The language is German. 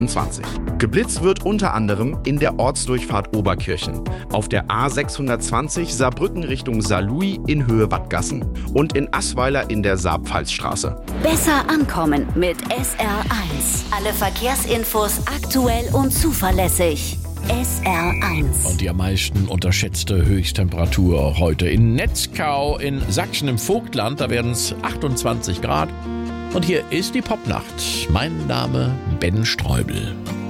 20. Geblitzt wird unter anderem in der Ortsdurchfahrt Oberkirchen, auf der A620 Saarbrücken Richtung Saarlouis in Höhe Wattgassen und in Assweiler in der Saar-Pfalz-Straße. Besser ankommen mit SR1. Alle Verkehrsinfos aktuell und zuverlässig. SR1. Und die am meisten unterschätzte Höchsttemperatur heute in Netzkau in Sachsen im Vogtland. Da werden es 28 Grad. Und hier ist die Popnacht. Mein Name Ben Streubel.